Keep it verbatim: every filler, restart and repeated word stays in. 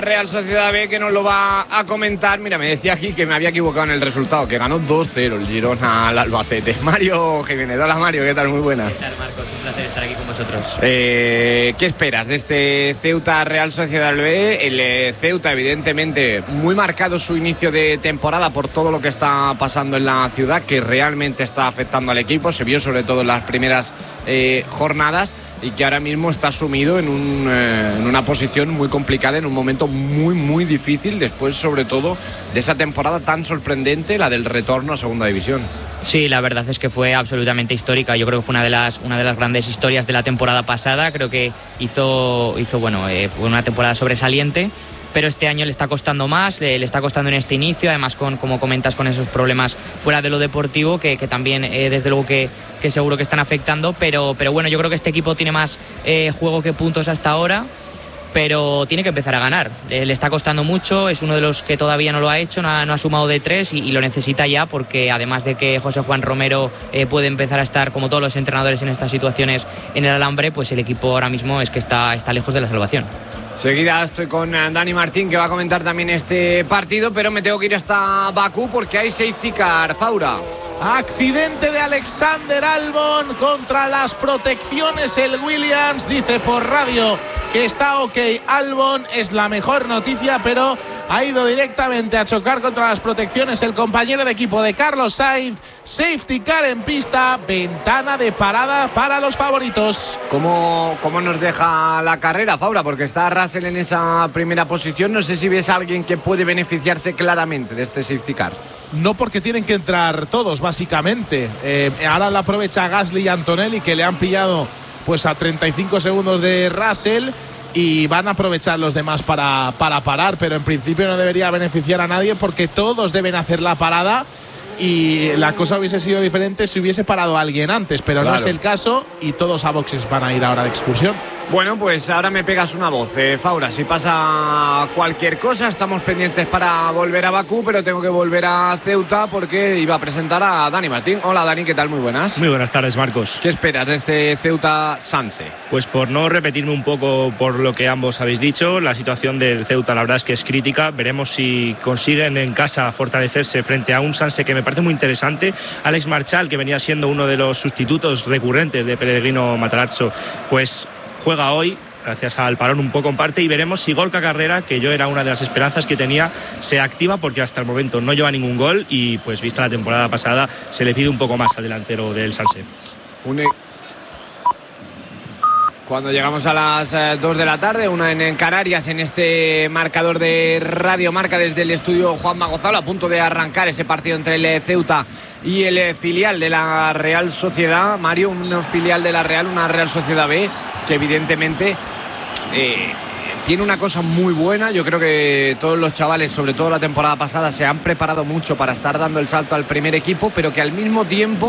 Real Sociedad B, que nos lo va a comentar. Mira, me decía aquí que me había equivocado en el resultado, que ganó dos cero el Girona al Albacete. Mario Jiménez, hola Mario, ¿qué tal? Muy buenas. ¿Qué tal, Marcos? Un placer estar aquí con vosotros. Eh, ¿Qué esperas de este Ceuta Real Sociedad B? El eh, Ceuta, evidentemente, muy marcado su inicio de temporada por todo lo que está pasando en la ciudad, que realmente está afectando al equipo. Se vio sobre todo en las primeras eh, jornadas. Y que ahora mismo está sumido en, un, eh, en una posición muy complicada, en un momento muy, muy difícil, después sobre todo de esa temporada tan sorprendente, la del retorno a Segunda División. Sí, la verdad es que fue absolutamente histórica. Yo creo que fue una de las, una de las grandes historias de la temporada pasada. Creo que hizo, hizo bueno, eh, fue una temporada sobresaliente, pero este año le está costando más, le, le está costando en este inicio, además con, como comentas, con esos problemas fuera de lo deportivo, que, que también eh, desde luego que, que seguro que están afectando, pero, pero bueno, yo creo que este equipo tiene más eh, juego que puntos hasta ahora, pero tiene que empezar a ganar. Eh, le está costando mucho, es uno de los que todavía no lo ha hecho, no ha, no ha sumado de tres y, y lo necesita ya, porque además de que José Juan Romero eh, puede empezar a estar, como todos los entrenadores en estas situaciones, en el alambre, pues el equipo ahora mismo es que está, está lejos de la salvación. Seguida estoy con Dani Martín, que va a comentar también este partido, pero me tengo que ir hasta Bakú porque hay safety car. Faura. Accidente de Alexander Albon contra las protecciones. El Williams dice por radio que está ok. Albon es la mejor noticia, pero ha ido directamente a chocar contra las protecciones el compañero de equipo de Carlos Sainz. Safety car en pista, ventana de parada para los favoritos. ¿Cómo, cómo nos deja la carrera, Faura? Porque está Russell en esa primera posición. No sé si ves a alguien que puede beneficiarse claramente de este safety car. No, porque tienen que entrar todos, básicamente. Eh, ahora la aprovecha Gasly y Antonelli, que le han pillado pues a treinta y cinco segundos de Russell, y van a aprovechar los demás para, para parar, pero en principio no debería beneficiar a nadie porque todos deben hacer la parada. Y la cosa hubiese sido diferente si hubiese parado a alguien antes, pero claro, no es el caso y todos a boxes van a ir ahora de excursión. Bueno, pues ahora me pegas una voz, eh, Faura. Si pasa cualquier cosa, estamos pendientes para volver a Bakú, pero tengo que volver a Ceuta porque iba a presentar a Dani Martín. Hola Dani, ¿qué tal? Muy buenas. Muy buenas tardes, Marcos. ¿Qué esperas de este Ceuta Sanse? Pues por no repetirme un poco por lo que ambos habéis dicho, la situación del Ceuta la verdad es que es crítica. Veremos si consiguen en casa fortalecerse frente a un Sanse que me parece muy interesante. Alex Marchal, que venía siendo uno de los sustitutos recurrentes de Pellegrino Matarazzo, pues juega hoy gracias al parón un poco en parte, y veremos si Gorka Carrera, que yo era una de las esperanzas que tenía, se activa, porque hasta el momento no lleva ningún gol y pues vista la temporada pasada se le pide un poco más al delantero del Sanse. Une... Cuando llegamos a las eh, dos de la tarde, una en, en Canarias, en este marcador de Radio Marca desde el estudio Juanma Gonzalo, a punto de arrancar ese partido entre el Ceuta y el eh, filial de la Real Sociedad. Mario, un filial de la Real, una Real Sociedad B, que evidentemente eh, tiene una cosa muy buena. Yo creo que todos los chavales, sobre todo la temporada pasada, se han preparado mucho para estar dando el salto al primer equipo, pero que al mismo tiempo